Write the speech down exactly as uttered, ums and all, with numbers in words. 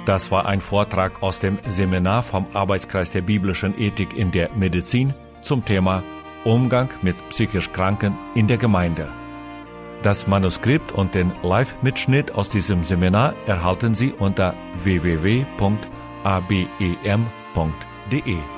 Das war ein Vortrag aus dem Seminar vom Arbeitskreis der biblischen Ethik in der Medizin zum Thema Umgang mit psychisch Kranken in der Gemeinde. Das Manuskript und den Live-Mitschnitt aus diesem Seminar erhalten Sie unter w w w punkt a b e m punkt d e.